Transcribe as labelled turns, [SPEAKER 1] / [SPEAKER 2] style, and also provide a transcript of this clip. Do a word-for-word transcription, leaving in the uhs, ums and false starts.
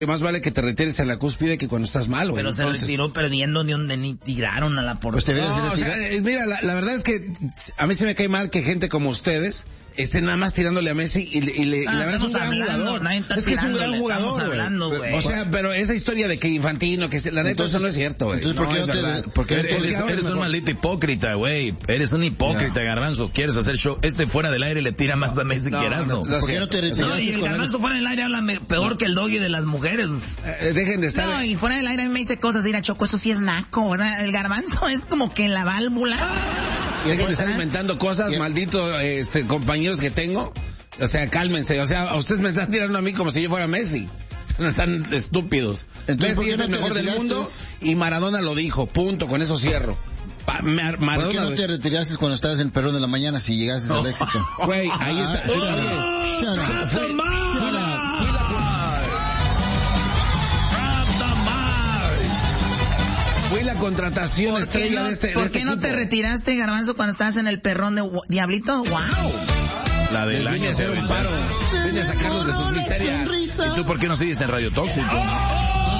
[SPEAKER 1] Más vale que te retires en la cúspide que cuando estás mal, güey.
[SPEAKER 2] Pero
[SPEAKER 1] Entonces...
[SPEAKER 2] se retiró perdiendo ni donde ni tiraron a la portería.
[SPEAKER 1] Pues no, o sea, mira, la, la verdad es que a mí se me cae mal que gente como ustedes esté nada más tirándole a Messi y, y, y, ah, y la verdad es un gran hablando, jugador. Es que es un gran jugador, hablando, güey. O sea, pero esa historia de que Infantino, que la neta, eso no es cierto, güey.
[SPEAKER 3] Entonces, ¿por qué no, no te, ¿por qué
[SPEAKER 4] eres, eres, eres un maldito hipócrita, güey. Eres un hipócrita, yeah. Garbanzo. Quieres hacer show. Este fuera del aire le tira más a Messi no, que Erasmo.
[SPEAKER 1] No, no,
[SPEAKER 2] ¿Por qué no te retiraste? No, y el Garbanzo fuera del aire habla peor que el Doggy de las mujeres.
[SPEAKER 1] Eh, dejen de estar.
[SPEAKER 2] No, y fuera del aire me dice cosas. Mira, Choco, eso sí es naco. O sea, el Garbanzo es como que la válvula.
[SPEAKER 1] Y dejen de estar inventando cosas, malditos este, compañeros que tengo. O sea, cálmense. O sea, ustedes me están tirando a mí como si yo fuera Messi. Están estúpidos. Entonces, Messi es el mejor del mundo y Maradona lo dijo. Punto. Con eso cierro. Pa, Mar, Maradona,
[SPEAKER 3] ¿por qué no te retiraste cuando estabas en el perrón de la mañana si llegaste al éxito?
[SPEAKER 1] Güey, ahí está. Fui la contratación estrella
[SPEAKER 2] no,
[SPEAKER 1] de este
[SPEAKER 2] ¿Por
[SPEAKER 1] de este
[SPEAKER 2] qué no
[SPEAKER 1] equipo?
[SPEAKER 2] te retiraste, Garbanzo, cuando estabas en el perrón de Diablito? ¡Wow!
[SPEAKER 4] La del año
[SPEAKER 1] vine a hacer un paro. Vine a sacarlos de sus miserias.
[SPEAKER 4] ¿Y tú por qué no sigues en Radio Tóxico?
[SPEAKER 1] ¡Oh!